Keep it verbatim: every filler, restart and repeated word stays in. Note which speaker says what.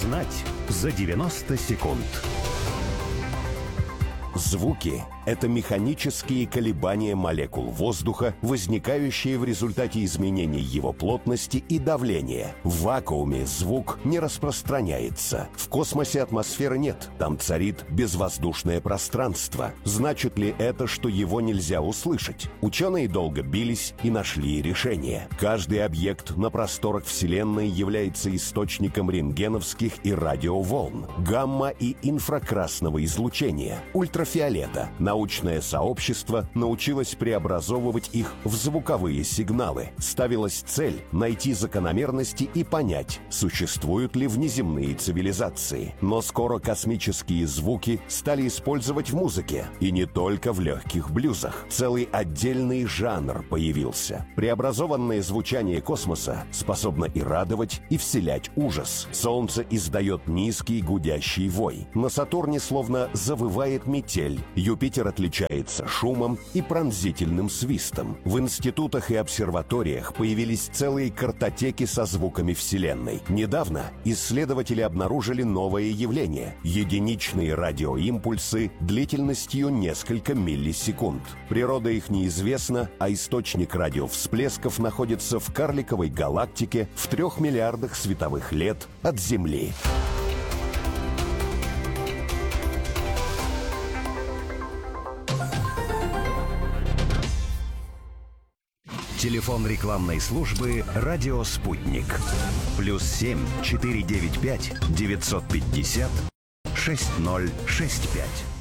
Speaker 1: Узнать за девяносто секунд. Звуки — это механические колебания молекул воздуха, возникающие в результате изменений его плотности и давления. В вакууме звук не распространяется. В космосе атмосферы нет, там царит безвоздушное пространство. Значит ли это, что его нельзя услышать? Ученые долго бились и нашли решение. Каждый объект на просторах Вселенной является источником рентгеновских и радиоволн, гамма- и инфракрасного излучения, ультрафиолета. Научное сообщество научилось преобразовывать их в звуковые сигналы. Ставилась цель найти закономерности и понять, существуют ли внеземные цивилизации. Но скоро космические звуки стали использовать в музыке. И не только в легких блюзах. Целый отдельный жанр появился. Преобразованное звучание космоса способно и радовать, и вселять ужас. Солнце издает низкий гудящий вой. На Сатурне словно завывает метель. Юпитер отличается шумом и пронзительным свистом. В институтах и обсерваториях появились целые картотеки со звуками Вселенной. Недавно исследователи обнаружили новое явление – единичные радиоимпульсы длительностью несколько миллисекунд. Природа их неизвестна, а источник радиовсплесков находится в карликовой галактике в трех миллиардах световых лет от Земли. Телефон рекламной службы «Радио Спутник». Плюс семь четыре девять пять девятьсот пятьдесят шесть ноль шесть пять.